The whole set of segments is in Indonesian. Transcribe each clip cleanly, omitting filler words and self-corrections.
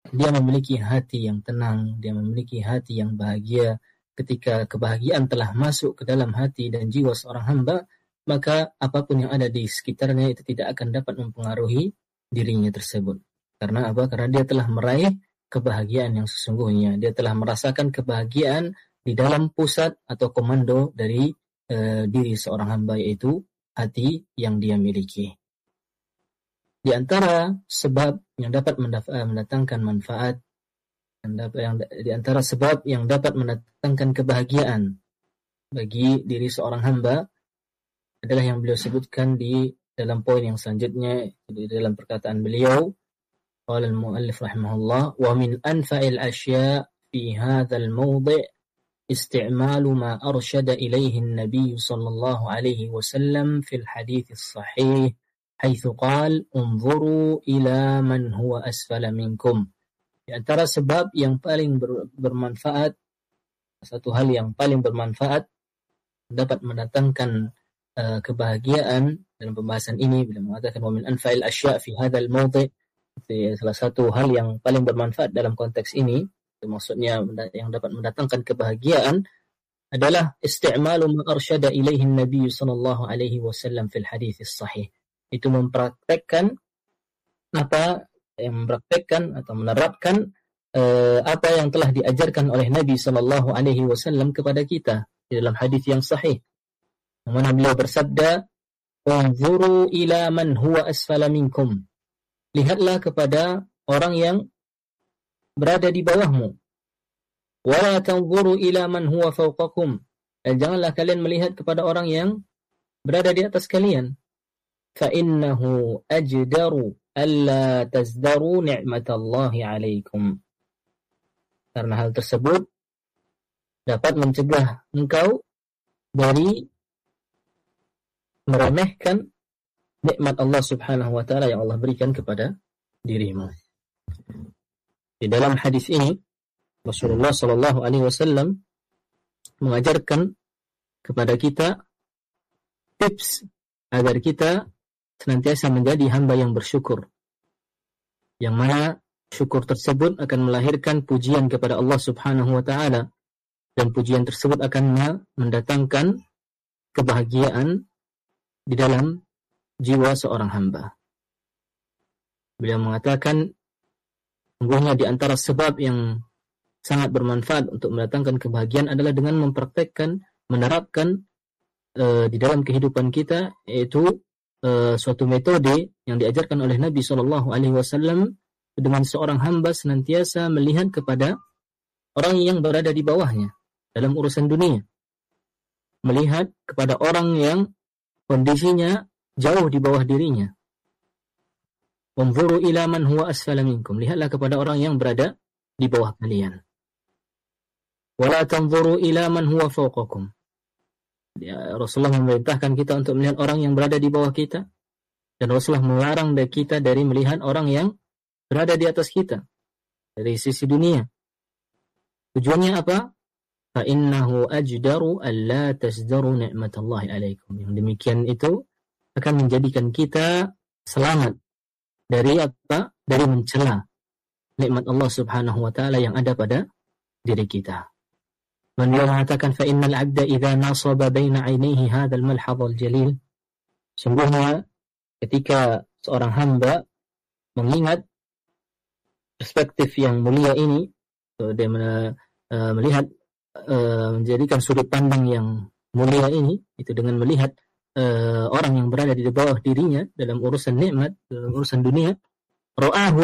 dia memiliki hati yang tenang, dia memiliki hati yang bahagia. Ketika kebahagiaan telah masuk ke dalam hati dan jiwa seorang hamba, maka apapun yang ada di sekitarnya itu tidak akan dapat mempengaruhi dirinya tersebut. Karena apa? Karena dia telah meraih kebahagiaan yang sesungguhnya. Dia telah merasakan kebahagiaan di dalam pusat atau komando dari diri seorang hamba, yaitu hati yang dia miliki. Di antara sebab yang dapat mendatangkan manfaat, di antara sebab yang dapat mendatangkan kebahagiaan bagi diri seorang hamba adalah yang beliau sebutkan di dalam poin yang selanjutnya, di dalam perkataan beliau, qala al-muallif rahimahullah, wa min anfa'il asya' fi hadzal mawdi' استعمال ما أرشد إليه النبي صلى الله عليه وسلم في الحديث الصحيح حيث قال انظروا إلى من هو أسفل منكم. Di antara sebab yang paling bermanfaat, satu hal yang paling bermanfaat dapat mendatangkan kebahagiaan dalam pembahasan ini, bila mengatakan wa min anfa'il asya' fi hadzal mawdi', salah satu hal yang paling bermanfaat dalam konteks ini, maksudnya yang dapat mendatangkan kebahagiaan, adalah isti'malu ma arsyada ilaihi Nabi sallallahu alaihi wasallam fil hadits sahih. Itu mempraktekkan atau menerapkan apa yang telah diajarkan oleh Nabi sallallahu alaihi wasallam kepada kita di dalam hadis yang sahih. Yang mana beliau bersabda, "Unzuru ila man huwa asfala minkum." Lihatlah kepada orang yang berada di bawahmu. Wala tanzuru ila man huwa fawqakum. Dan janganlah kalian melihat kepada orang yang berada di atas kalian. Fa innahu ajdaru alla tazdaru ni'matallahi 'alaikum. Karena hal tersebut dapat mencegah engkau dari meremehkan nikmat Allah Subhanahu wa taala yang Allah berikan kepada dirimu. Di dalam hadis ini Rasulullah sallallahu alaihi wasallam mengajarkan kepada kita tips agar kita senantiasa menjadi hamba yang bersyukur. Yang mana syukur tersebut akan melahirkan pujian kepada Allah Subhanahu wa taala, dan pujian tersebut akan mendatangkan kebahagiaan di dalam jiwa seorang hamba. Beliau mengatakan, sungguhnya di antara sebab yang sangat bermanfaat untuk mendatangkan kebahagiaan adalah dengan mempraktekkan, menerapkan di dalam kehidupan kita, yaitu suatu metode yang diajarkan oleh Nabi SAW, dengan seorang hamba senantiasa melihat kepada orang yang berada di bawahnya dalam urusan dunia. Melihat kepada orang yang kondisinya jauh di bawah dirinya. Unzuru ila man huwa asfala minkum. Lihatlah kepada orang yang berada di bawah kalian. Wala tanzuru ila man huwa fawqakum. Rasulullah memerintahkan kita untuk melihat orang yang berada di bawah kita, dan Rasulullah melarang kita dari melihat orang yang berada di atas kita dari sisi dunia. Tujuannya apa? Fa innahu ajdaru alla tasdaru ni'matallahi 'alaikum. Yang demikian itu akan menjadikan kita selamat dari apa? Dari mencela nikmat Allah Subhanahu wa taala yang ada pada diri kita. Man mengatakan fa innal 'abda idza nasaba baina 'ainaihi hadzal malhadh al-jalil. Sungguhnya ketika seorang hamba mengingat perspektif yang mulia ini, dia melihat menjadikan sudut pandang yang mulia ini itu dengan melihat orang yang berada di bawah dirinya dalam urusan nikmat, dalam urusan dunia, ra'ahu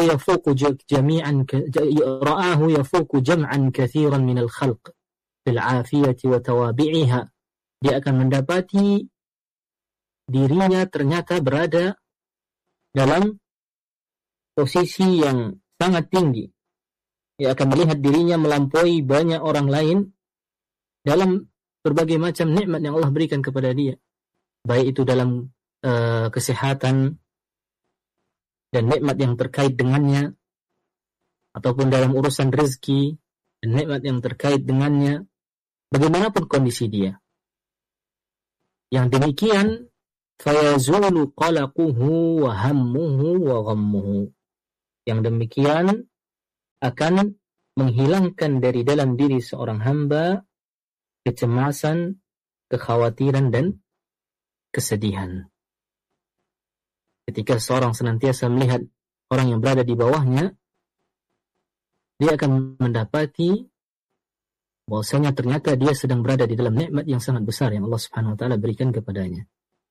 yafuqu jam'an katsiran min al-khalq bil 'afiyati wa tawabi'iha. Dia akan mendapati dirinya ternyata berada dalam posisi yang sangat tinggi. Dia akan melihat dirinya melampaui banyak orang lain dalam berbagai macam nikmat yang Allah berikan kepada dia. Baik itu dalam kesehatan dan nikmat yang terkait dengannya, ataupun dalam urusan rezeki dan nikmat yang terkait dengannya, bagaimanapun kondisi dia. Yang demikian, fayazulu qalaquhu wa hammuhu wa ghammuhu. Yang demikian akan menghilangkan dari dalam diri seorang hamba kecemasan, kekhawatiran, dan kesedihan. Ketika seorang senantiasa melihat orang yang berada di bawahnya, dia akan mendapati bahwasanya ternyata dia sedang berada di dalam nikmat yang sangat besar yang Allah Subhanahu wa taala berikan kepadanya.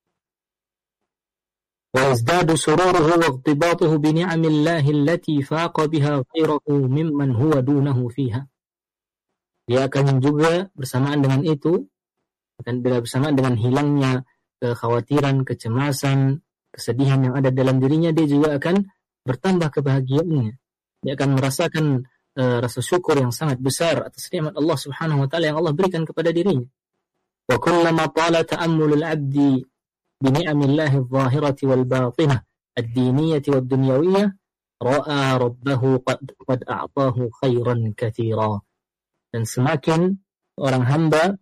Wa yazdadu sururuhu wa ightibatuhu bi ni'amillahi allati faqa biha ghayrahu mimman huwa dunahu fiha. Dia akan juga bersamaan dengan itu, bersamaan dengan hilangnya kekhawatiran, kecemasan, kesedihan yang ada dalam dirinya, dia juga akan bertambah kebahagiaannya. Dia akan merasakan rasa syukur yang sangat besar atas nikmat Allah Subhanahu wa taala yang Allah berikan kepada dirinya. Wa kullama tala ta'ammulul 'abdi bi ni'amillahi adh-dhahirati wal batinah ad-diniyati wad dunyawiyyah ra'a rabbahu qad a'tahu khairan katsira. Dan semakin orang hamba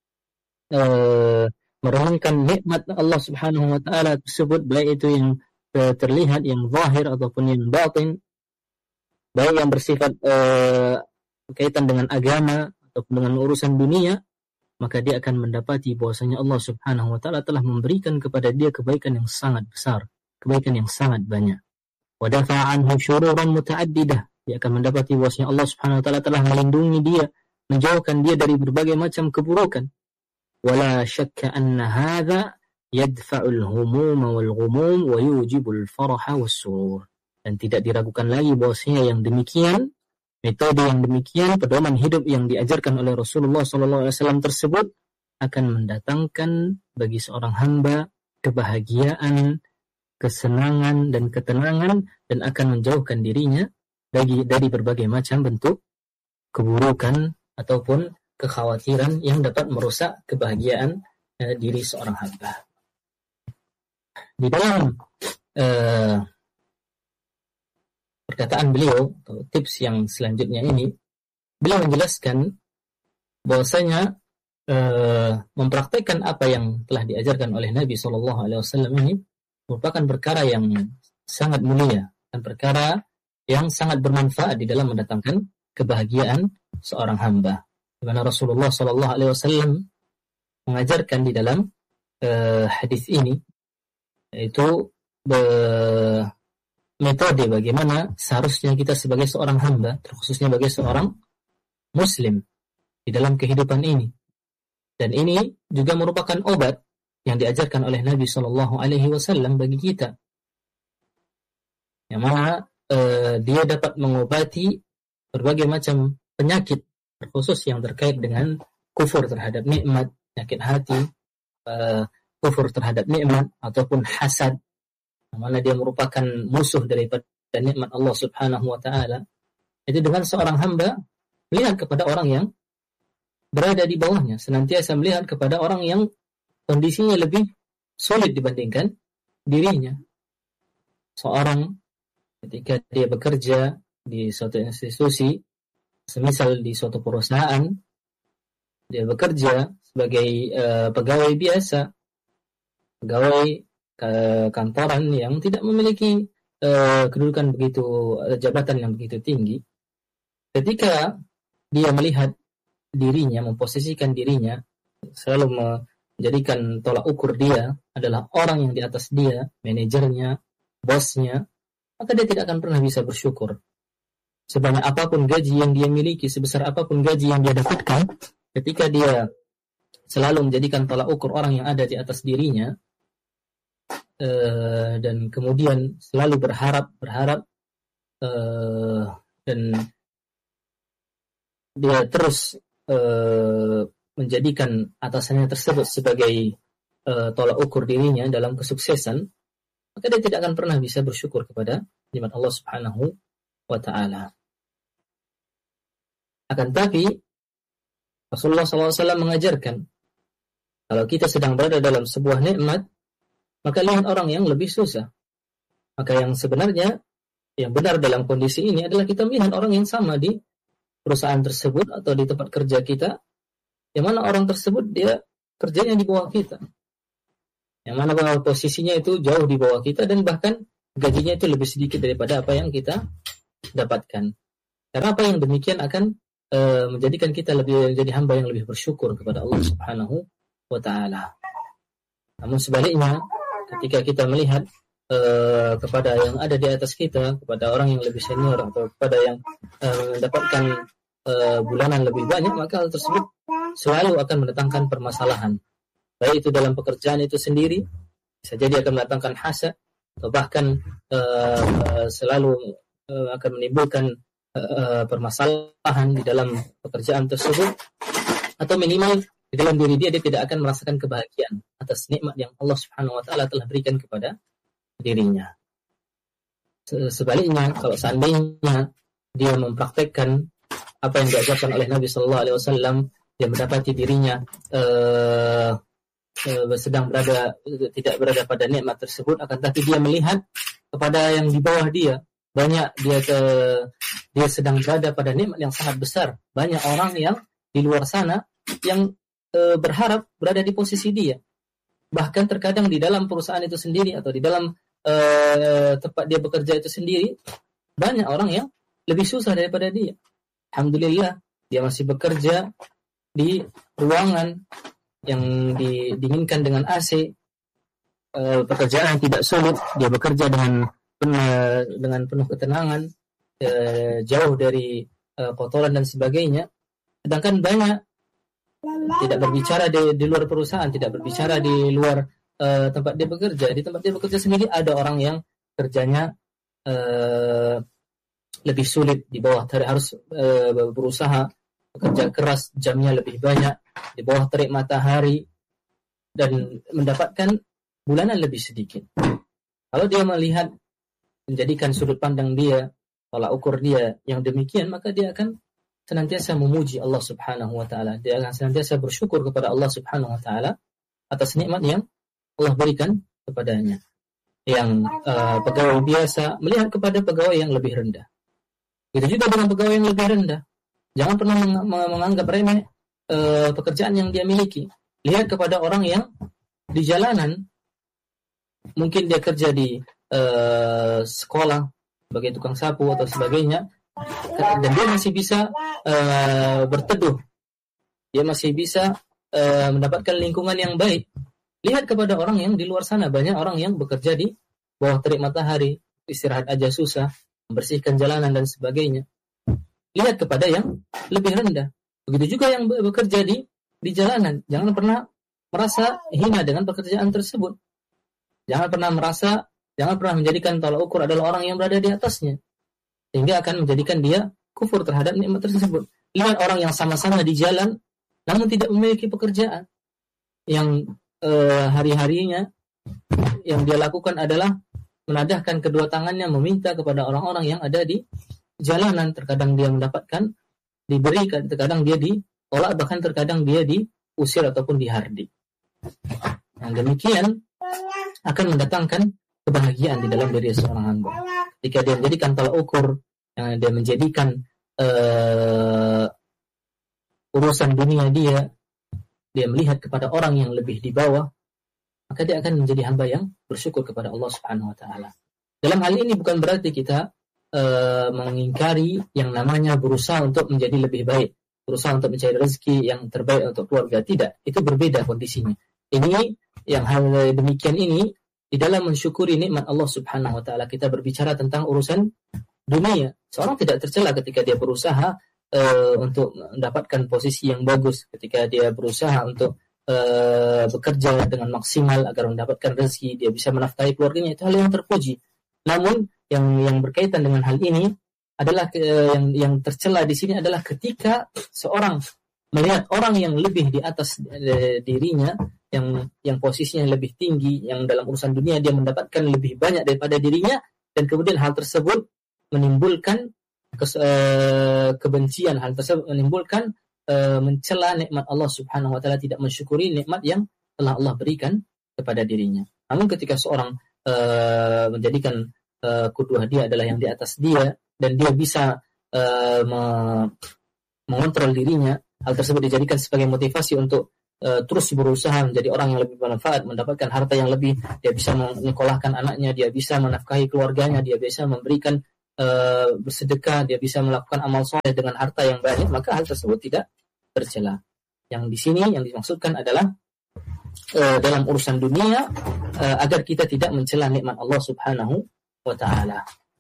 merenungkan nikmat Allah Subhanahu wa taala tersebut, baik itu yang terlihat, yang zahir ataupun yang batin, baik yang bersifat berkaitan dengan agama ataupun dengan urusan dunia, maka dia akan mendapati bahwasanya Allah Subhanahu wa taala telah memberikan kepada dia kebaikan yang sangat besar, kebaikan yang sangat banyak. Wa dafa'a anhu syururan muta'addidah. Dia akan mendapati bahwasanya Allah Subhanahu wa taala telah melindungi dia, menjauhkan dia dari berbagai macam keburukan. Wala syakka anna hadza yadfa'ul humuma wal ghumum wa yujibul faraha was surur. Dan tidak diragukan lagi bahwasanya yang demikian, metode yang demikian, pedoman hidup yang diajarkan oleh Rasulullah SAW tersebut akan mendatangkan bagi seorang hamba kebahagiaan, kesenangan, dan ketenangan, dan akan menjauhkan dirinya dari berbagai macam bentuk keburukan ataupun kekhawatiran yang dapat merusak kebahagiaan diri seorang hamba. Di dalam perkataan beliau atau tips yang selanjutnya ini, beliau menjelaskan bahwasanya mempraktekkan apa yang telah diajarkan oleh Nabi SAW ini merupakan perkara yang sangat mulia dan perkara yang sangat bermanfaat di dalam mendatangkan kebahagiaan seorang hamba. Di mana Rasulullah SAW mengajarkan di dalam hadis ini, yaitu metode bagaimana seharusnya kita sebagai seorang hamba, terkhususnya sebagai seorang muslim di dalam kehidupan ini. Dan ini juga merupakan obat yang diajarkan oleh Nabi SAW bagi kita, yang mana dia dapat mengobati berbagai macam penyakit, terkhusus yang terkait dengan kufur terhadap nikmat, penyakit hati, kufur terhadap nikmat ataupun hasad, mana dia merupakan musuh daripada nikmat Allah Subhanahu wa taala. Itu dengan seorang hamba melihat kepada orang yang berada di bawahnya, senantiasa melihat kepada orang yang kondisinya lebih sulit dibandingkan dirinya. Seorang ketika dia bekerja di suatu institusi, semisal di suatu perusahaan, dia bekerja sebagai pegawai biasa, pegawai kantoran yang tidak memiliki kedudukan begitu, jabatan yang begitu tinggi. Ketika dia melihat dirinya, memposisikan dirinya, selalu menjadikan tolak ukur dia adalah orang yang di atas dia, manajernya, bosnya, maka dia tidak akan pernah bisa bersyukur. Sebanyak apapun gaji yang dia miliki, sebesar apapun gaji yang dia dapatkan, ketika dia selalu menjadikan tolak ukur orang yang ada di atas dirinya, dan kemudian selalu berharap dan dia terus menjadikan atasannya tersebut sebagai tolak ukur dirinya dalam kesuksesan, maka dia tidak akan pernah bisa bersyukur kepada nikmat Allah Subhanahu wa ta'ala. Akan tapi Rasulullah SAW mengajarkan, kalau kita sedang berada dalam sebuah nikmat, maka lihat orang yang lebih susah. Maka yang sebenarnya, yang benar dalam kondisi ini adalah kita melihat orang yang sama di perusahaan tersebut atau di tempat kerja kita, yang mana orang tersebut dia kerjanya di bawah kita, yang mana posisinya itu jauh di bawah kita dan bahkan gajinya itu lebih sedikit daripada apa yang kita dapatkan. Karena apa yang demikian akan menjadikan kita menjadi hamba yang lebih bersyukur kepada Allah Subhanahu wa taala. Namun sebaliknya, ketika kita melihat kepada yang ada di atas kita, kepada orang yang lebih senior atau kepada yang mendapatkan bulanan lebih banyak, maka hal tersebut selalu akan mendatangkan permasalahan. Baik itu dalam pekerjaan itu sendiri, bisa jadi akan mendatangkan hasad, atau bahkan selalu akan menimbulkan permasalahan di dalam pekerjaan tersebut, atau minimal di dalam diri dia tidak akan merasakan kebahagiaan atas nikmat yang Allah Subhanahu wa taala telah berikan kepada dirinya. Sebaliknya, kalau seandainya dia mempraktekkan apa yang diajarkan oleh Nabi Sallallahu Alaihi Wasallam, dia mendapati dirinya sedang tidak berada pada nikmat tersebut, akan tetapi dia melihat kepada yang di bawah dia, banyak dia sedang berada pada nikmat yang sangat besar. Banyak orang yang di luar sana yang berharap berada di posisi dia. Bahkan terkadang di dalam perusahaan itu sendiri atau di dalam tempat dia bekerja itu sendiri, banyak orang yang lebih susah daripada dia. Alhamdulillah, dia masih bekerja di ruangan yang didinginkan dengan AC, pekerjaan yang tidak sulit, dia bekerja dengan penuh ketenangan, jauh dari kotoran dan sebagainya. Sedangkan banyak tidak berbicara di luar perusahaan, tidak berbicara di luar tempat dia bekerja. Di tempat dia bekerja sendiri ada orang yang kerjanya lebih sulit, di bawah harus berusaha, bekerja keras, jamnya lebih banyak, di bawah terik matahari, dan mendapatkan bulanan lebih sedikit. Kalau dia melihat, menjadikan sudut pandang dia, tolak ukur dia yang demikian, maka dia akan senantiasa memuji Allah Subhanahu wa taala. Dia akan senantiasa bersyukur kepada Allah Subhanahu wa taala atas nikmat yang Allah berikan kepadanya. Yang pegawai biasa melihat kepada pegawai yang lebih rendah. Itu juga dengan pegawai yang lebih rendah. Jangan pernah menganggap remeh pekerjaan yang dia miliki. Lihat kepada orang yang di jalanan, mungkin dia kerja di sekolah sebagai tukang sapu atau sebagainya, dan dia masih bisa berteduh, dia masih bisa mendapatkan lingkungan yang baik. Lihat kepada orang yang di luar sana, banyak orang yang bekerja di bawah terik matahari, istirahat aja susah, membersihkan jalanan dan sebagainya. Lihat kepada yang lebih rendah. Begitu juga yang bekerja di jalanan. Jangan pernah merasa hina dengan pekerjaan tersebut. Jangan pernah menjadikan tolak ukur adalah orang yang berada di atasnya, sehingga akan menjadikan dia kufur terhadap nikmat tersebut. Lihat orang yang sama-sama di jalan, namun tidak memiliki pekerjaan, yang hari-harinya yang dia lakukan adalah menadahkan kedua tangannya meminta kepada orang-orang yang ada di jalanan. Terkadang dia mendapatkan, diberikan, terkadang dia ditolak, bahkan terkadang dia diusir ataupun dihardik. Yang demikian akan mendatangkan kebahagiaan di dalam diri seorang hamba. Jika dia menjadikan tolak ukur, yang dia menjadikan urusan dunia dia melihat kepada orang yang lebih di bawah, maka dia akan menjadi hamba yang bersyukur kepada Allah Subhanahu wa taala. Dalam hal ini bukan berarti kita mengingkari yang namanya berusaha untuk menjadi lebih baik, berusaha untuk mencari rezeki yang terbaik untuk keluarga. Tidak, itu berbeda kondisinya. Ini yang hal demikian ini di dalam mensyukuri nikmat Allah Subhanahu wa taala. Kita berbicara tentang urusan dunia. Seorang tidak tercela ketika dia berusaha untuk mendapatkan posisi yang bagus, ketika dia berusaha untuk bekerja dengan maksimal agar mendapatkan rezeki, dia bisa menafkahi keluarganya, itu hal yang terpuji. Namun yang berkaitan dengan hal ini adalah yang tercela di sini adalah ketika seorang melihat orang yang lebih di atas dirinya, yang posisinya lebih tinggi, yang dalam urusan dunia dia mendapatkan lebih banyak daripada dirinya, dan kemudian hal tersebut menimbulkan kebencian, hal tersebut menimbulkan mencela nikmat Allah Subhanahu wa taala, tidak mensyukuri nikmat yang telah Allah berikan kepada dirinya. Namun ketika seorang menjadikan kuduah dia adalah yang di atas dia, dan dia bisa mengontrol dirinya, hal tersebut dijadikan sebagai motivasi untuk terus berusaha menjadi orang yang lebih bermanfaat, mendapatkan harta yang lebih, dia bisa menyekolahkan anaknya, dia bisa menafkahi keluarganya, dia bisa memberikan bersedekah, dia bisa melakukan amal soleh dengan harta yang banyak, maka hal tersebut tidak tercela. Yang di sini yang dimaksudkan adalah dalam urusan dunia, agar kita tidak mencela nikmat Allah Subhanahu wa taala.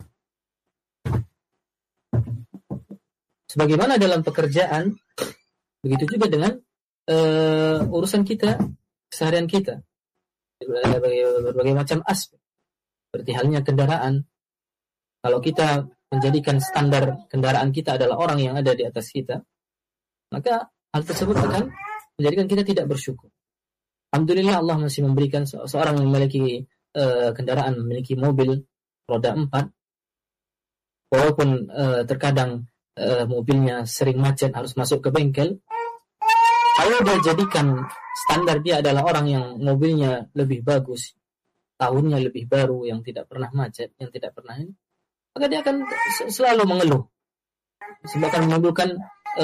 Sebagaimana dalam pekerjaan, begitu juga dengan urusan kita, keseharian kita, berbagai macam aspek. Seperti halnya kendaraan. Kalau kita menjadikan standar kendaraan kita adalah orang yang ada di atas kita, maka hal tersebut akan menjadikan kita tidak bersyukur. Alhamdulillah Allah masih memberikan seorang yang memiliki kendaraan, memiliki mobil roda 4, walaupun terkadang mobilnya sering macet, harus masuk ke bengkel. Kalau dia jadikan standar dia adalah orang yang mobilnya lebih bagus, tahunnya lebih baru, yang tidak pernah macet, yang tidak pernah ini, maka dia akan selalu mengeluh, sebabkan menimbulkan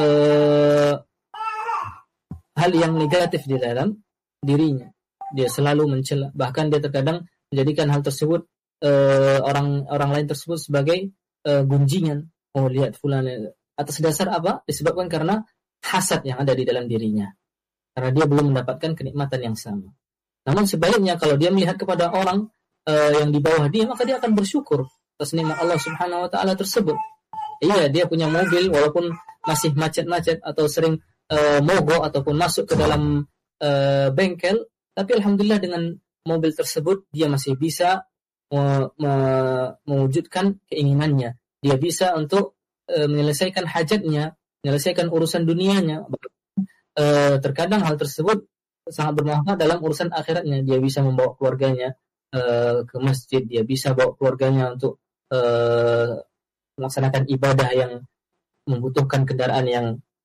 hal yang negatif di dalam dirinya. Dia selalu mencela, bahkan dia terkadang menjadikan hal tersebut orang lain tersebut sebagai gunjingan. Oh, lihat fulan, atas dasar apa? Disebabkan karena hasad yang ada di dalam dirinya, karena dia belum mendapatkan kenikmatan yang sama. Namun sebaliknya, kalau dia melihat kepada orang yang di bawah dia, maka dia akan bersyukur atas nikmat Allah Subhanahu wa taala tersebut. Iya, dia punya mobil walaupun masih macet-macet atau sering mogok ataupun masuk ke dalam bengkel, tapi alhamdulillah dengan mobil tersebut dia masih bisa mewujudkan keinginannya. Dia bisa untuk menyelesaikan hajatnya, menyelesaikan urusan dunianya. Terkadang hal tersebut sangat bermanfaat dalam urusan akhiratnya. Dia bisa membawa keluarganya ke masjid, dia bisa bawa keluarganya untuk melaksanakan ibadah yang membutuhkan kendaraan yang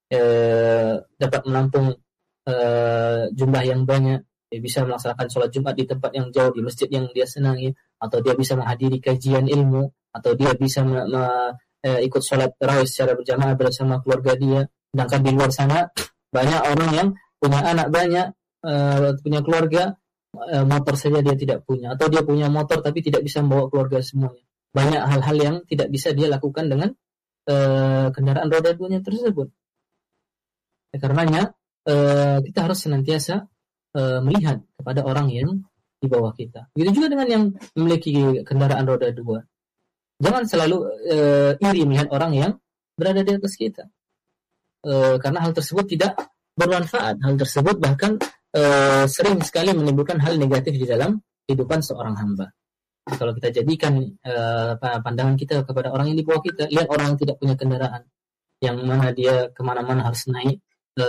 dapat menampung jumlah yang banyak. Dia bisa melaksanakan sholat Jumat di tempat yang jauh, di masjid yang dia senangi, atau dia bisa menghadiri kajian ilmu, atau dia bisa ikut sholat tarawih secara berjamaah bersama keluarga dia. Sedangkan di luar sana banyak orang yang punya anak banyak, punya keluarga, motor saja dia tidak punya, atau dia punya motor tapi tidak bisa membawa keluarga semuanya. Banyak hal-hal yang tidak bisa dia lakukan dengan kendaraan roda 2-nya tersebut. Karenanya kita harus senantiasa melihat kepada orang yang di bawah kita. Begitu juga dengan yang memiliki kendaraan roda 2. Jangan selalu iri melihat orang yang berada di atas kita, karena hal tersebut tidak bermanfaat. Hal tersebut bahkan sering sekali menimbulkan hal negatif di dalam kehidupan seorang hamba. Kalau kita jadikan pandangan kita kepada orang yang di bawah kita, lihat orang yang tidak punya kendaraan, yang mana dia kemana-mana harus naik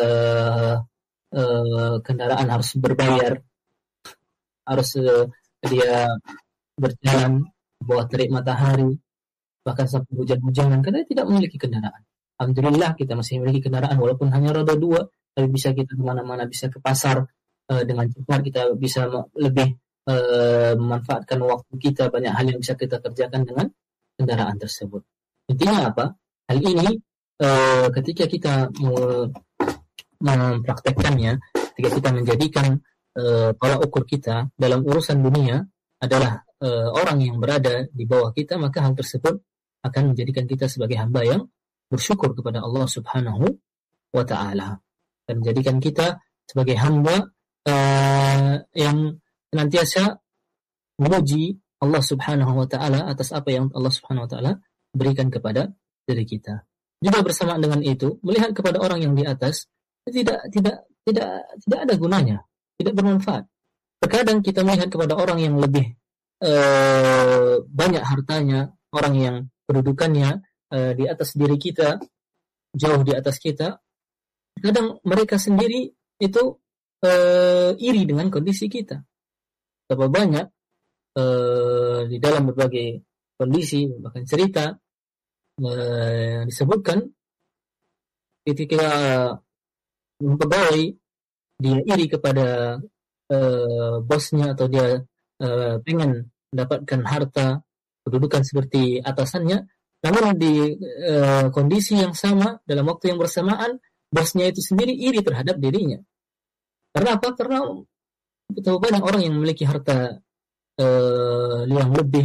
kendaraan, harus berbayar, harus dia berjalan bawah terik matahari, bahkan sampai hujan-hujanan, karena dia tidak memiliki kendaraan. Alhamdulillah kita masih memiliki kendaraan walaupun hanya roda 2, tapi bisa kita kemana-mana, bisa ke pasar dengan cepat, kita bisa lebih memanfaatkan waktu kita, banyak hal yang bisa kita kerjakan dengan kendaraan tersebut. Intinya apa? Hal ini ketika kita mempraktekkannya, ketika kita menjadikan tolak ukur kita dalam urusan dunia adalah orang yang berada di bawah kita, maka hal tersebut akan menjadikan kita sebagai hamba yang bersyukur kepada Allah Subhanahu wa ta'ala, dan menjadikan kita sebagai hamba yang senantiasa memuji Allah Subhanahu wa ta'ala atas apa yang Allah Subhanahu wa ta'ala berikan kepada diri kita. Juga bersamaan dengan itu, melihat kepada orang yang di atas tidak ada gunanya, tidak bermanfaat. Terkadang kita melihat kepada orang yang lebih banyak hartanya, orang yang kedudukannya di atas diri kita, jauh di atas kita, kadang mereka sendiri itu iri dengan kondisi kita. Berapa banyak di dalam berbagai kondisi, bahkan cerita disebutkan ketika pegawai dia iri kepada bosnya, atau dia pengen mendapatkan harta, kedudukan seperti atasannya, namun di kondisi yang sama, dalam waktu yang bersamaan, bosnya itu sendiri iri terhadap dirinya. Karena apa? Karena betapa banyak orang yang memiliki harta yang lebih,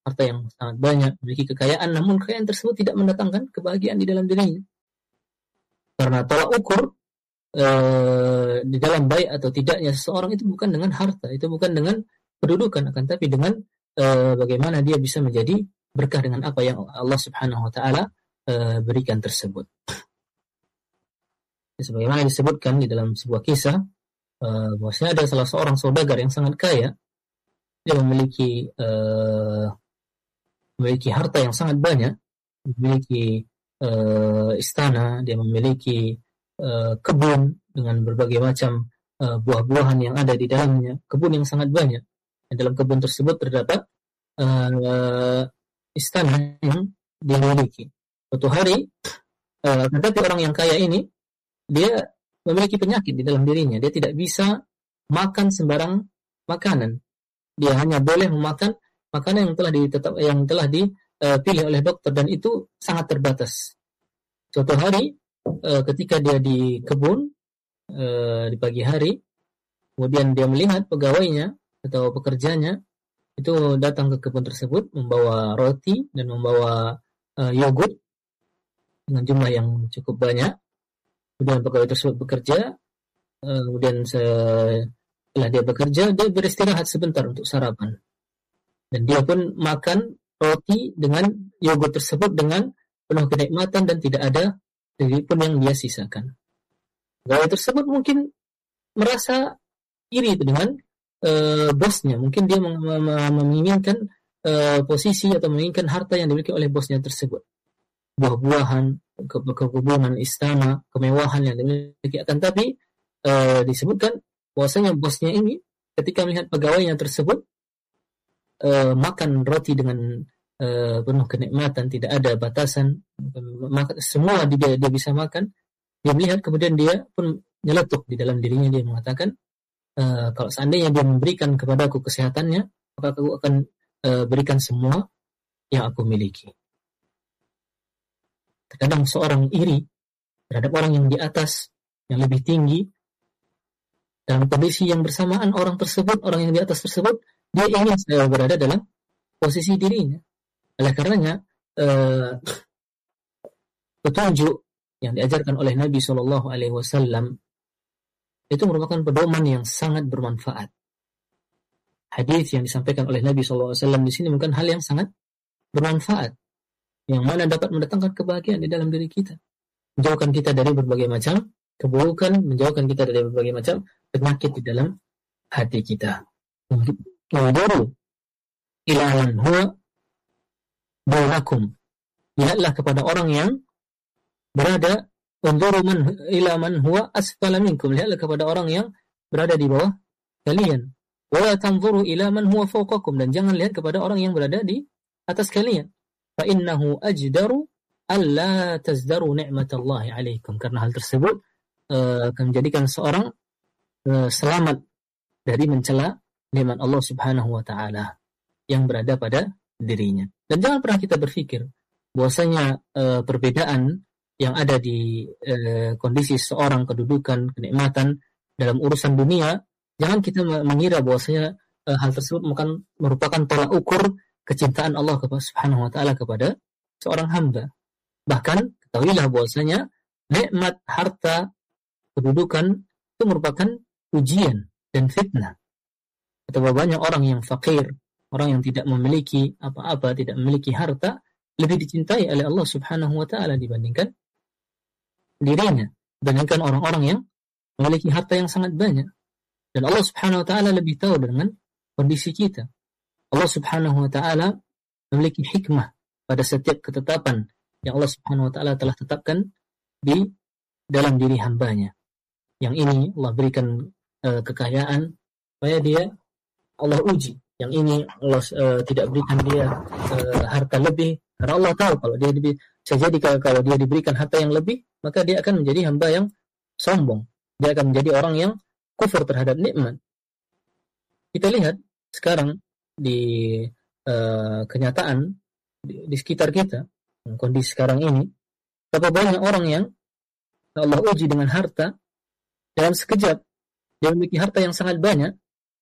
harta yang sangat banyak, memiliki kekayaan, namun kekayaan tersebut tidak mendatangkan kebahagiaan di dalam dirinya. Karena tolak ukur di dalam baik atau tidaknya seseorang itu bukan dengan harta, itu bukan dengan kedudukan, akan tapi dengan bagaimana dia bisa menjadi berkah dengan apa yang Allah Subhanahu wa taala berikan tersebut. Sebagaimana disebutkan di dalam sebuah kisah, bahwasanya ada salah seorang saudagar yang sangat kaya, dia memiliki harta yang sangat banyak, memiliki istana, dia memiliki kebun dengan berbagai macam buah-buahan yang ada di dalamnya, kebun yang sangat banyak. Dan dalam kebun tersebut terdapat istana yang dia miliki. Suatu hari, tetapi orang yang kaya ini, dia memiliki penyakit di dalam dirinya. Dia tidak bisa makan sembarang makanan. Dia hanya boleh memakan makanan yang telah dipilih oleh dokter, dan itu sangat terbatas. Suatu hari, ketika dia di kebun di pagi hari, kemudian dia melihat pegawainya atau pekerjanya itu datang ke kebun tersebut membawa roti dan membawa yogurt dengan jumlah yang cukup banyak. Kemudian pegawai tersebut bekerja, kemudian setelah dia bekerja, dia beristirahat sebentar untuk sarapan. Dan dia pun makan roti dengan yogurt tersebut dengan penuh kenikmatan dan tidak ada sedikit pun yang dia sisakan. Pegawai tersebut mungkin merasa iri dengan bosnya. Mungkin dia menginginkan posisi atau menginginkan harta yang dimiliki oleh bosnya tersebut. Buah-buahan, kekebunan, istana, kemewahan yang dimiliki. Akan tapi disebutkan bahwasanya bosnya ini ketika melihat pegawainya tersebut makan roti dengan penuh kenikmatan, tidak ada batasan, semua dia bisa makan. Dia melihat, kemudian dia pun nyeletuk di dalam dirinya, dia mengatakan, kalau seandainya dia memberikan kepadaku kesehatannya, maka aku akan berikan semua yang aku miliki. Terkadang seorang iri terhadap orang yang di atas, yang lebih tinggi, dalam kondisi yang bersamaan orang yang di atas tersebut, dia ingin berada dalam posisi dirinya. Oleh karenanya, petunjuk yang diajarkan oleh Nabi SAW itu merupakan pedoman yang sangat bermanfaat. Hadis yang disampaikan oleh Nabi SAW di sini bukan hal yang sangat bermanfaat, yang mana dapat mendatangkan kebahagiaan di dalam diri kita, menjauhkan kita dari berbagai macam keburukan, menjauhkan kita dari berbagai macam penyakit di dalam hati kita. Unzuru ila man huwa dunakum. Lihatlah kepada orang yang berada, unzuru ila man huwa asfala minkum. Lihatlah kepada orang yang berada di bawah kalian. Wa tanzuru ila man huwa fawqakum. Dan jangan lihat kepada orang yang berada di atas kalian. Fa innahu ajdaru alla tazdaru ni'matallahi alaikum. Karena hal tersebut akan menjadikan seorang selamat dari mencela nikmat Allah Subhanahu wa taala yang berada pada dirinya. Dan jangan pernah kita berpikir bahwasanya perbedaan yang ada di kondisi seorang, kedudukan, kenikmatan dalam urusan dunia, jangan kita mengira bahwasanya hal tersebut merupakan tolak ukur kecintaan Allah Subhanahu wa taala kepada seorang hamba. Bahkan ketahuilah bahwasanya nikmat harta, kedudukan itu merupakan ujian dan fitnah. Betapa banyak orang yang fakir, orang yang tidak memiliki apa-apa, tidak memiliki harta, lebih dicintai oleh Allah Subhanahu wa taala dibandingkan dirinya, dibandingkan orang-orang yang memiliki harta yang sangat banyak. Dan Allah Subhanahu wa taala lebih tahu dengan kondisi kita. Allah Subhanahu wa taala memiliki hikmah pada setiap ketetapan yang Allah Subhanahu wa taala telah tetapkan di dalam diri hambanya. Yang ini Allah berikan kekayaan supaya Allah uji. Yang ini Allah tidak berikan dia harta lebih, karena Allah tahu kalau dia bisa jadi kalau dia diberikan harta yang lebih, maka dia akan menjadi hamba yang sombong. Dia akan menjadi orang yang kufur terhadap nikmat. Kita lihat sekarang di kenyataan di sekitar kita, kondisi sekarang ini, berapa banyak orang yang Allah uji dengan harta, dalam sekejap dia memiliki harta yang sangat banyak,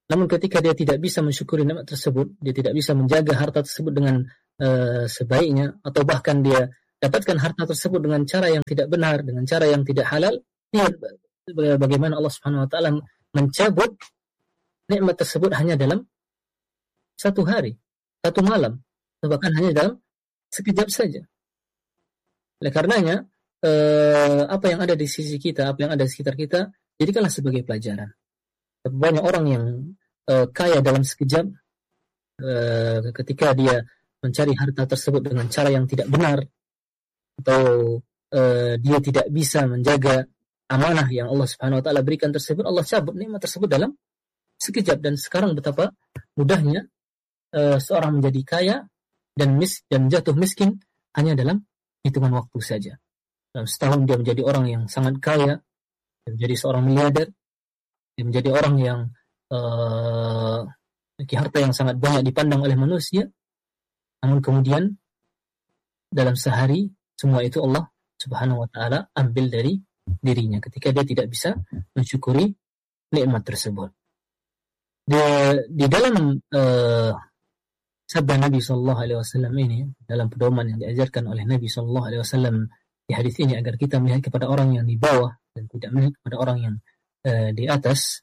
Namun ketika dia tidak bisa mensyukuri nikmat tersebut, dia tidak bisa menjaga harta tersebut dengan sebaiknya, atau bahkan dia dapatkan harta tersebut dengan cara yang tidak benar, dengan cara yang tidak halal, lihat bagaimana Allah Subhanahu wa taala mencabut nikmat tersebut hanya dalam satu hari, satu malam, atau bahkan hanya dalam sekejap saja. Oleh karenanya, apa yang ada di sisi kita, apa yang ada di sekitar kita, jadikanlah sebagai pelajaran. Banyak orang yang kaya dalam sekejap, ketika dia mencari harta tersebut dengan cara yang tidak benar, atau dia tidak bisa menjaga amanah yang Allah Subhanahu wa taala berikan tersebut, Allah cabut nikmat tersebut dalam sekejap. Dan sekarang betapa mudahnya seorang menjadi kaya dan jatuh miskin hanya dalam hitungan waktu saja. Dalam setahun dia menjadi orang yang sangat kaya, dia menjadi seorang miliarder, dia menjadi orang yang memiliki harta yang sangat banyak dipandang oleh manusia. Namun kemudian dalam sehari semua itu Allah Subhanahu wa taala ambil dari dirinya ketika dia tidak bisa mensyukuri nikmat tersebut. Di dalam sabda Nabi sallallahu alaihi wasallam ini, dalam pedoman yang diajarkan oleh Nabi sallallahu alaihi wasallam di hadis ini, agar kita melihat kepada orang yang di bawah dan tidak melihat kepada orang yang di atas.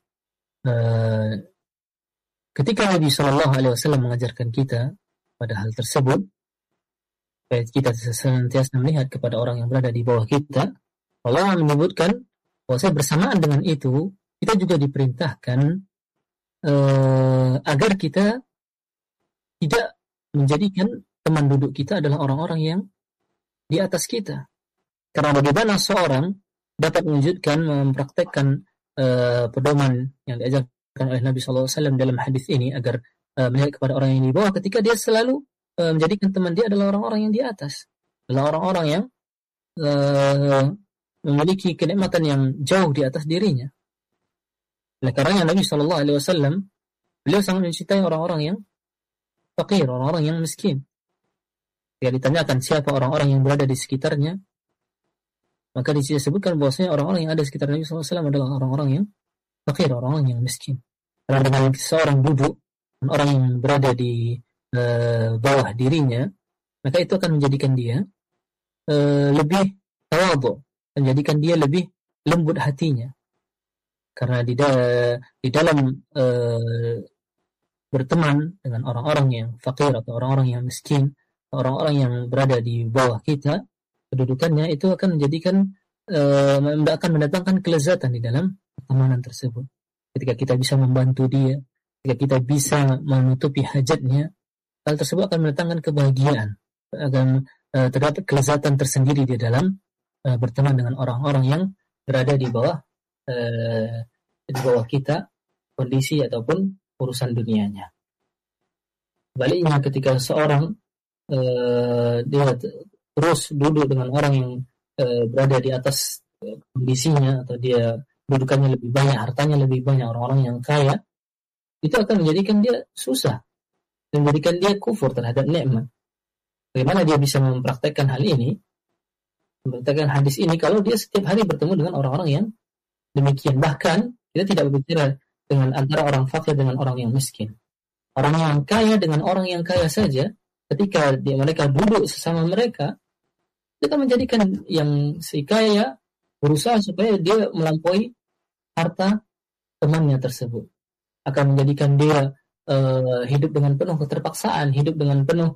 Ketika Nabi sallallahu alaihi wasallam mengajarkan kita pada hal tersebut, supaya kita senantiasa melihat kepada orang yang berada di bawah kita, Allah menyebutkan bahwa bersamaan dengan itu kita juga diperintahkan agar kita tidak menjadikan teman duduk kita adalah orang-orang yang di atas kita. Karena bagaimana seorang dapat mewujudkan, mempraktekkan pedoman yang diajarkan oleh Nabi SAW dalam hadis ini, agar melihat kepada orang yang di bawah, ketika dia selalu menjadikan teman dia adalah orang-orang yang di atas, adalah orang-orang yang memiliki kenikmatan yang jauh di atas dirinya. Oleh karenanya Nabi SAW beliau sangat mencintai orang-orang yang fakir, orang-orang yang miskin. Jika ditanyakan siapa orang-orang yang berada di sekitarnya, maka disebutkan bahwasanya orang-orang yang ada di sekitar Nabi SAW adalah orang-orang yang fakir, orang-orang yang miskin. Karena dengan seorang duduk dan orang yang berada di bawah dirinya, maka itu akan menjadikan dia lebih tawadhu, menjadikan dia lebih lembut hatinya. Karena di dalam berteman dengan orang-orang yang fakir atau orang-orang yang miskin, orang-orang yang berada di bawah kita, kedudukannya itu akan menjadikan akan mendatangkan kelezatan di dalam pertemanan tersebut. Ketika kita bisa membantu dia, ketika kita bisa menutupi hajatnya, hal tersebut akan mendatangkan kebahagiaan, akan terdapat kelezatan tersendiri di dalam berteman dengan orang-orang yang berada di bawah kita, kondisi ataupun urusan dunianya. Baliknya, ketika seorang dia terus duduk dengan orang yang berada di atas kondisinya, atau dia dudukannya lebih banyak, hartanya lebih banyak, orang-orang yang kaya, itu akan menjadikan dia susah dan menjadikan dia kufur terhadap nikmat. Bagaimana dia bisa mempraktekkan hal ini, mempraktekkan hadis ini, kalau dia setiap hari bertemu dengan orang-orang yang demikian? Bahkan kita tidak berbicara dengan antara orang fakir dengan orang yang miskin, orang yang kaya dengan orang yang kaya saja. Ketika mereka duduk sesama mereka, kita menjadikan yang si kaya berusaha supaya dia melampaui harta temannya tersebut, akan menjadikan dia hidup dengan penuh keterpaksaan, hidup dengan penuh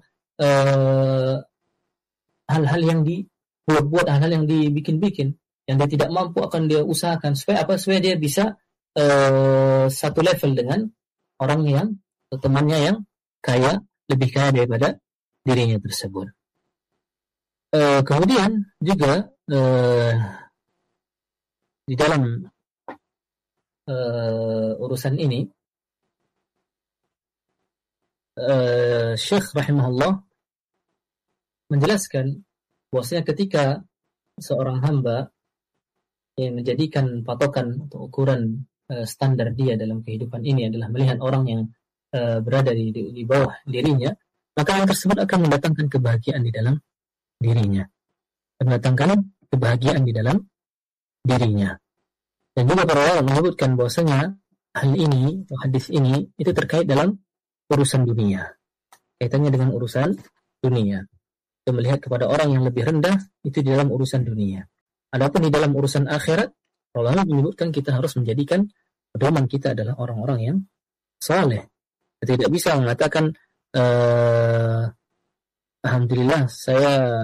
hal-hal yang dibuat-buat, hal-hal yang dibikin-bikin, yang dia tidak mampu akan dia usahakan supaya dia bisa satu level dengan orang yang temannya yang kaya, lebih kaya daripada dirinya tersebut. Kemudian juga di dalam urusan ini, Syekh rahimahullah menjelaskan bahwasanya ketika seorang hamba yang menjadikan patokan atau ukuran standar dia dalam kehidupan ini adalah melihat orang yang berada di bawah dirinya, maka hal tersebut akan mendatangkan kebahagiaan di dalam dirinya, mendatangkan kebahagiaan di dalam dirinya. Dan juga para ulama menyebutkan bahwasanya hal ini atau hadis ini itu terkait dalam urusan dunia. Kaitannya dengan urusan dunia. Kita melihat kepada orang yang lebih rendah itu di dalam urusan dunia. Adapun di dalam urusan akhirat, ulama menyebutkan kita harus menjadikan pedoman kita adalah orang-orang yang saleh. Kita tidak bisa mengatakan alhamdulillah saya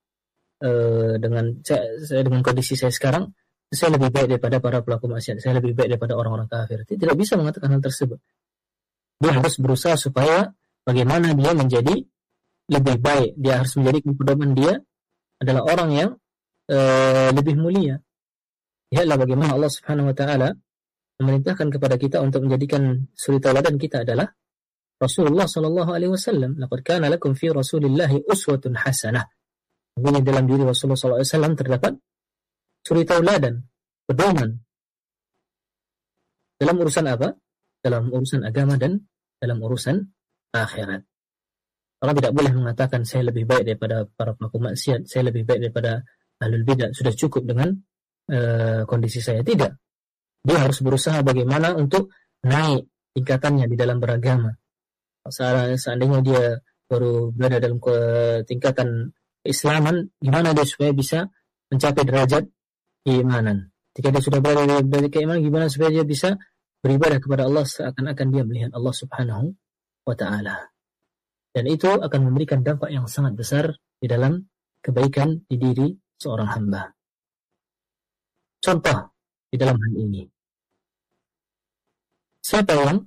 dengan kondisi saya sekarang saya lebih baik daripada para pelaku maksiat, saya lebih baik daripada orang-orang kafir. Dia tidak bisa mengatakan hal tersebut. Dia harus berusaha supaya bagaimana dia menjadi lebih baik. Dia harus menjadi pedoman dia adalah orang yang lebih mulia. Lihatlah bagaimana Allah Subhanahu wa taala memerintahkan kepada kita untuk menjadikan suri tauladan kita adalah Rasulullah sallallahu alaihi wasallam. Laqad kana lakum fi Rasulillahi uswatun hasanah. Ini dalam diri Rasulullah sallallahu alaihi wasallam terdapat suri tauladan, pedoman. Dalam urusan apa? Dalam urusan agama dan dalam urusan akhirat. Orang tidak boleh mengatakan saya lebih baik daripada para pelaku maksiat, saya lebih baik daripada ahlul bidah, sudah cukup dengan kondisi saya. Tidak. Dia harus berusaha bagaimana untuk naik tingkatannya di dalam beragama. Seandainya dia baru berada dalam tingkatan keislaman, gimana dia supaya bisa mencapai derajat keimanan. Jika dia sudah berada dari keimanan, gimana supaya dia bisa beribadah kepada Allah seakan-akan dia melihat Allah Subhanahu wa ta'ala. Dan itu akan memberikan dampak yang sangat besar di dalam kebaikan di diri seorang hamba. Contoh di dalam hal ini. Siapa yang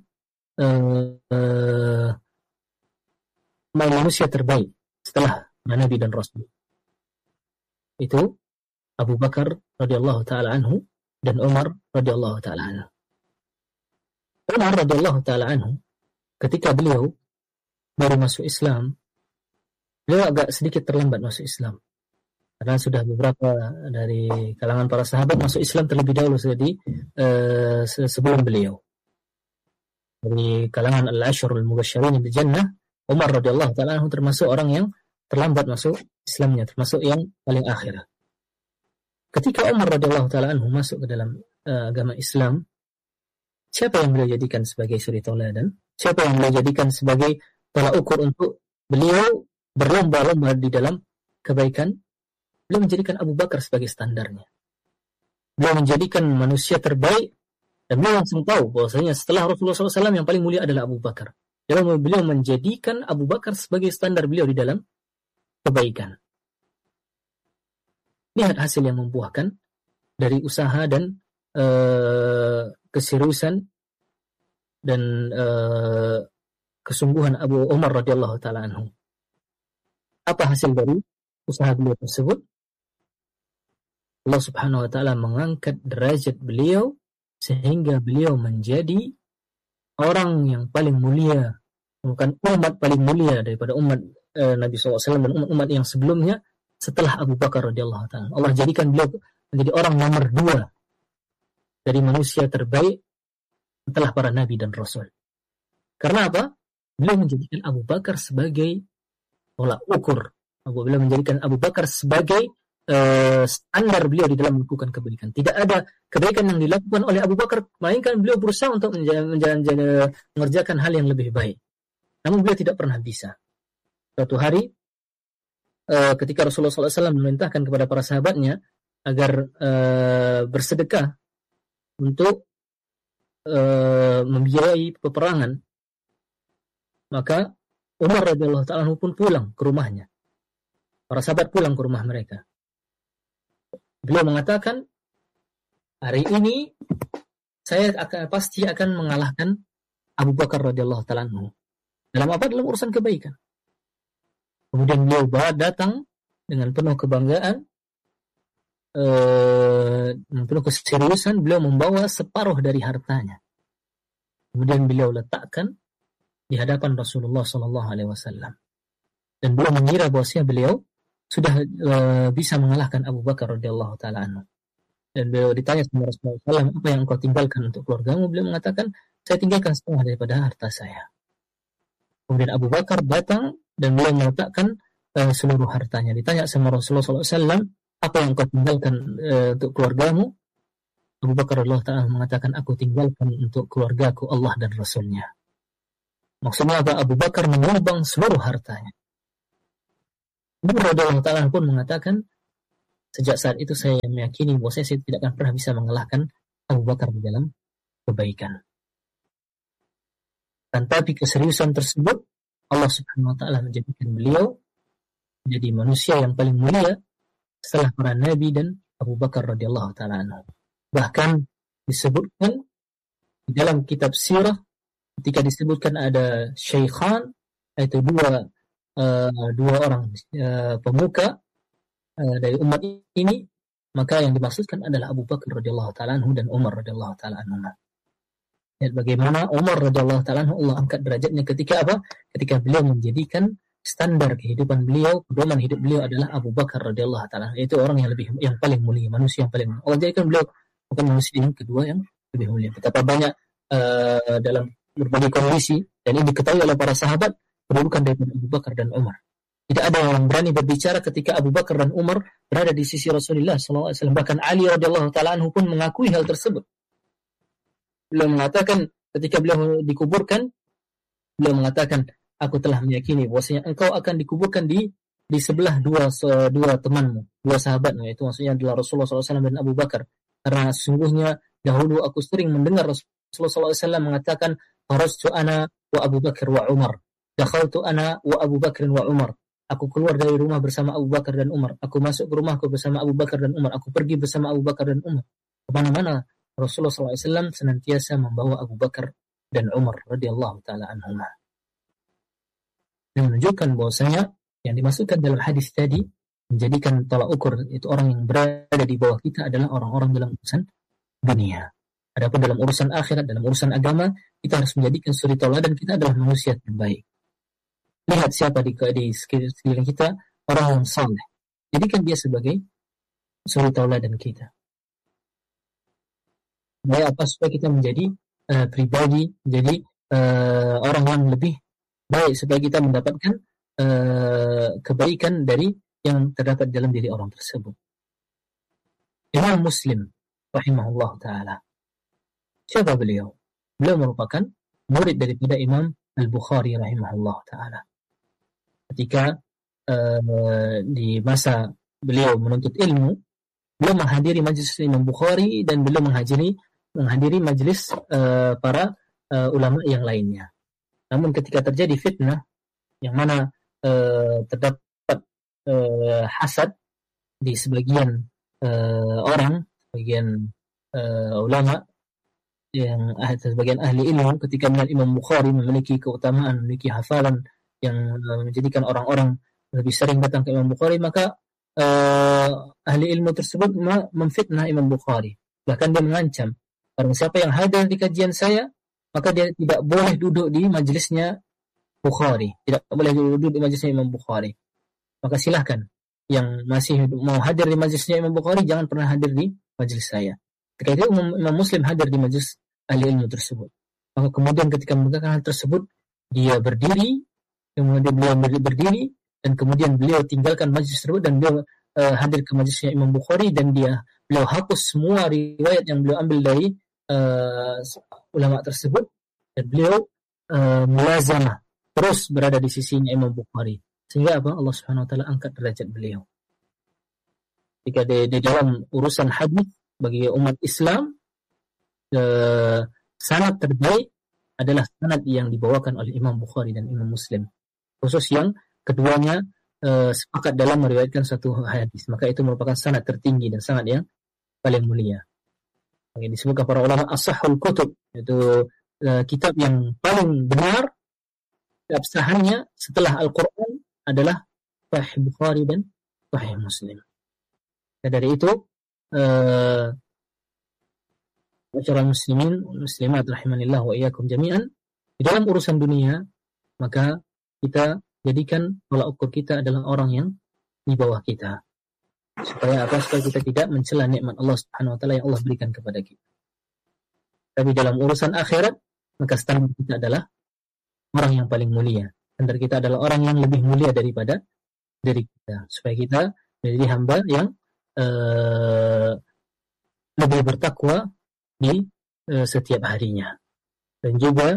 manusia terbaik setelah Nabi dan Rasul? Itu Abu Bakar radhiyallahu taala anhu dan Umar radhiyallahu taala anhu. Umar radhiyallahu taala anhu ketika beliau baru masuk Islam, beliau agak sedikit terlambat masuk Islam. Karena sudah beberapa dari kalangan para sahabat masuk Islam terlebih dahulu sebelum beliau. Dari kalangan al-Asyrul Mubasysyirin bil Jannah, Umar radhiyallahu taala anhu termasuk orang yang terlambat masuk Islamnya, termasuk yang paling akhir. Ketika Umar radhiyallahu taala anhu masuk ke dalam agama Islam, siapa yang beliau jadikan sebagai suri tauladan? Siapa yang beliau jadikan sebagai tolak ukur untuk beliau berlomba-lomba di dalam kebaikan? Beliau menjadikan Abu Bakar sebagai standarnya. Beliau menjadikan manusia terbaik dan beliau langsung tahu bahwasanya setelah Rasulullah SAW yang paling mulia adalah Abu Bakar. Jadi beliau menjadikan Abu Bakar sebagai standar beliau di dalam kebaikan. Lihat hasil yang membuahkan dari usaha dan keseriusan dan kesungguhan Abu Umar radhiyallahu taala anhu. Apa hasil dari usaha beliau tersebut? Allah Subhanahu wa taala mengangkat derajat beliau sehingga beliau menjadi orang yang paling mulia, bukan umat paling mulia daripada umat Nabi SAW dan umat-umat yang sebelumnya setelah Abu Bakar radhiyallahu taala. Allah jadikan beliau menjadi orang nomor 2 dari manusia terbaik setelah para nabi dan rasul. Karena apa? Beliau menjadikan Abu Bakar sebagai tolak ukur. Beliau menjadikan Abu Bakar sebagai standar beliau di dalam melakukan kebaikan. Tidak ada kebaikan yang dilakukan oleh Abu Bakar, melainkan beliau berusaha untuk mengerjakan hal yang lebih baik. Namun beliau tidak pernah bisa. Suatu hari, ketika Rasulullah SAW memerintahkan kepada para sahabatnya agar bersedekah untuk membiayai peperangan, maka Umar radhiyallahu ta'ala pun pulang ke rumahnya. Para sahabat pulang ke rumah mereka. Beliau mengatakan, hari ini saya pasti akan mengalahkan Abu Bakar radhiyallahu ta'ala anhu. Dalam apa? Dalam urusan kebaikan. Kemudian beliau datang dengan penuh kebanggaan, penuh keseriusan, beliau membawa separuh dari hartanya. Kemudian beliau letakkan di hadapan Rasulullah SAW. Dan beliau mengira bahwasanya beliau sudah bisa mengalahkan Abu Bakar radhiyallahu taala anhu. Dan beliau ditanya sama Rasulullah SAW, apa yang engkau tinggalkan untuk keluargamu? Beliau mengatakan, saya tinggalkan setengah daripada harta saya. Kemudian Abu Bakar datang dan beliau meletakkan seluruh hartanya. Ditanya sama Rasulullah SAW, apa yang engkau tinggalkan untuk keluargamu? Abu Bakar radhiyallahu ta'ala mengatakan, aku tinggalkan untuk keluargaku Allah dan Rasulnya. Maksudnya apa? Abu Bakar menyumbang seluruh hartanya. Umar radhiyallahu ta'ala pun mengatakan, sejak saat itu saya meyakini bahwa saya tidak akan pernah bisa mengalahkan Abu Bakar di dalam kebaikan. Dan tapi keseriusan tersebut, Allah subhanahu wa ta'ala menjadikan beliau menjadi manusia yang paling mulia setelah para nabi dan Abu Bakar radhiyallahu ta'ala anhu. Bahkan disebutkan di dalam kitab sirah, ketika disebutkan ada syaikhan, yaitu dua orang pemuka dari umat ini, maka yang dimaksudkan adalah Abu Bakar radhiyallahu ta'ala anhu dan Umar radhiyallahu ta'ala anhu. Dan bagaimana Umar radhiyallahu ta'ala anhu Allah angkat derajatnya ketika apa? Ketika beliau menjadikan standar kehidupan beliau, pedoman hidup beliau adalah Abu Bakar radhiyallahu ta'ala, yaitu orang yang paling mulia, manusia yang paling mulia. Allah jadikan beliau bukan manusia yang kedua yang lebih mulia. Betapa banyak dalam berbagai kondisi, dan ini diketahui oleh para sahabat, kedudukan daripada Abu Bakar dan Umar. Tidak ada yang berani berbicara ketika Abu Bakar dan Umar berada di sisi Rasulullah SAW. Bahkan Ali radhiyallahu ta'ala anhu pun mengakui hal tersebut. Beliau mengatakan ketika beliau dikuburkan, beliau mengatakan, aku telah meyakini bahwasanya engkau akan dikuburkan di sebelah dua temanmu, dua sahabatmu, yaitu maksudnya adalah Rasulullah SAW dan Abu Bakar. Karena sesungguhnya dahulu aku sering mendengar Rasulullah SAW mengatakan, kharajtu ana wa Abu Bakar wa Umar, dakhaltu ana wa Abu Bakar wa Umar. Aku keluar dari rumah bersama Abu Bakar dan Umar. Aku masuk ke rumahku bersama Abu Bakar dan Umar. Aku pergi bersama Abu Bakar dan Umar. Kemana-mana Rasulullah SAW senantiasa membawa Abu Bakar dan Umar radhiyallahu ta'ala anhuma. Dan menunjukkan bahwasanya yang dimasukkan dalam hadis tadi, menjadikan tolak ukur itu orang yang berada di bawah kita adalah orang-orang dalam urusan dunia. Adapun dalam urusan akhirat, dalam urusan agama, kita harus menjadikan suri tauladan kita adalah manusia terbaik. Lihat siapa di sekeliling kita, orang yang saleh. Jadikan dia sebagai suri tauladan kita. Supaya apa? Supaya kita menjadi pribadi, menjadi orang yang lebih baik, supaya kita mendapatkan kebaikan dari yang terdapat dalam diri orang tersebut. Imam Muslim rahimahullah ta'ala, siapa beliau? Beliau merupakan murid daripada Imam Al-Bukhari rahimahullah ta'ala. Ketika di masa beliau menuntut ilmu, beliau menghadiri majlis Imam Bukhari dan beliau menghadiri majlis para ulama yang lainnya. Namun ketika terjadi fitnah yang mana terdapat hasad di sebagian orang, sebagian ulama, yang sebagian ahli ilmu, ketika melihat Imam Bukhari memiliki keutamaan, memiliki hafalan yang menjadikan orang-orang lebih sering datang ke Imam Bukhari, maka ahli ilmu tersebut memfitnah Imam Bukhari. Bahkan dia mengancam, barang siapa yang hadir di kajian saya, maka dia tidak boleh duduk di majelisnya Bukhari, tidak boleh duduk di majelisnya Imam Bukhari. Maka silahkan yang masih mau hadir di majelisnya Imam Bukhari, jangan pernah hadir di majelis saya. Ketika itu Imam Muslim hadir di majelis ahli ilmu tersebut. Maka kemudian ketika mendengarkan hal tersebut, dia berdiri, kemudian beliau berdiri, dan kemudian beliau tinggalkan majelis tersebut dan beliau hadir ke majelisnya Imam Bukhari, dan beliau hapus semua riwayat yang beliau ambil dari ulama tersebut, dan beliau mulazamah, terus berada di sisinya Imam Bukhari. Sehingga apa? Allah Subhanahu wa taala angkat derajat beliau. Jika di dalam urusan hadis bagi umat Islam, sanad terbaik adalah sanad yang dibawakan oleh Imam Bukhari dan Imam Muslim. Khusus yang keduanya sepakat dalam meriwayatkan satu hadis, maka itu merupakan sanad tertinggi dan sanad yang paling mulia. Yang disebutkan para ulama as-sahhul kutub, yaitu kitab yang paling benar keabsahannya setelah Al-Quran adalah Sahih Bukhari dan Sahih Muslim. Dan dari itu masyarakat muslimin muslimat rahimanillah wa iyyakum jami'an, di dalam urusan dunia maka kita jadikan tolak ukur kita adalah orang yang di bawah kita. Supaya apa? Supaya kita tidak mencela nikmat Allah Subhanahu wa taala yang Allah berikan kepada kita. Tapi dalam urusan akhirat, maka standar kita adalah orang yang paling mulia. Standar kita adalah orang yang lebih mulia daripada diri kita. Supaya kita menjadi hamba yang lebih bertakwa di setiap harinya, dan juga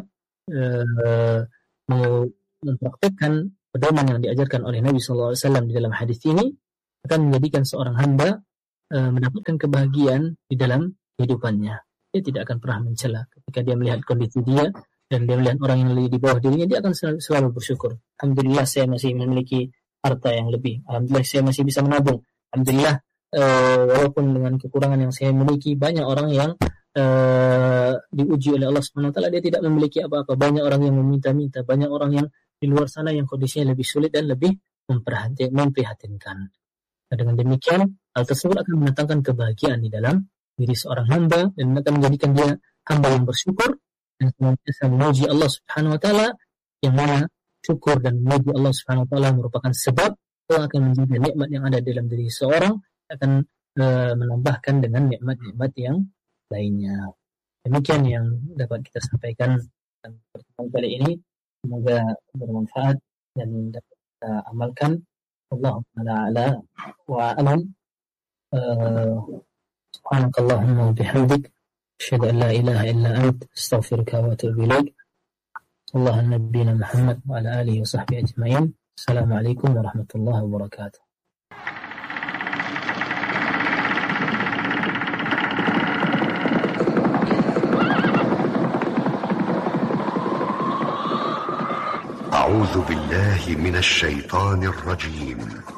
mempraktekkan pedoman yang diajarkan oleh Nabi SAW di dalam hadis ini akan menjadikan seorang hamba mendapatkan kebahagiaan di dalam kehidupannya. Dia tidak akan pernah mencela ketika dia melihat kondisi dia dan dia melihat orang yang lebih di bawah dirinya, dia akan selalu bersyukur. Alhamdulillah saya masih memiliki harta yang lebih. Alhamdulillah saya masih bisa menabung. Alhamdulillah walaupun dengan kekurangan yang saya miliki, banyak orang yang diuji oleh Allah SWT, dia tidak memiliki apa-apa. Banyak orang yang meminta-minta, banyak orang yang di luar sana yang kondisinya lebih sulit dan lebih memprihatinkan. Nah, dengan demikian hal tersebut akan mendatangkan kebahagiaan di dalam diri seorang hamba dan akan menjadikan dia hamba yang bersyukur dan senantiasa memuji Allah Subhanahu wa taala, yang mana syukur dan memuji Allah Subhanahu wa taala merupakan sebab Allah akan menjaga nikmat yang ada dalam diri seorang, akan menambahkan dengan nikmat-nikmat yang lainnya. Demikian yang dapat kita sampaikan dalam pertemuan kali ini. Semoga bermanfaat dan dapat kita amalkan. Allahu ta'ala wa a'lam. Subhanakallahumma wa bihamdik, asyhadu an la ilaha illa anta, astaghfiruka wa atubu ilaik. Allahumma nabiyina Muhammad wa ala alihi wa sahbihi ajma'in. Assalamualaikum warahmatullahi wabarakatuh. أعوذ بالله من الشيطان الرجيم.